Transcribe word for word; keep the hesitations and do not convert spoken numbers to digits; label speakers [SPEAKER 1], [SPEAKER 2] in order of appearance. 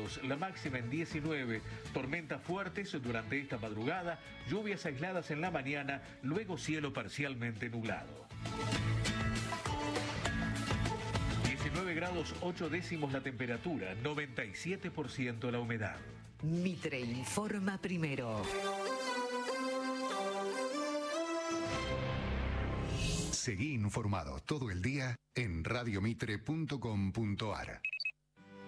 [SPEAKER 1] grados, la máxima en diecinueve. Tormentas fuertes durante esta madrugada, lluvias aisladas en la mañana, luego cielo parcialmente nublado. diecinueve grados ocho décimos la temperatura, noventa y siete por ciento la humedad.
[SPEAKER 2] Mitre informa primero.
[SPEAKER 3] Seguí informado todo el día en radiomitre punto com punto ar.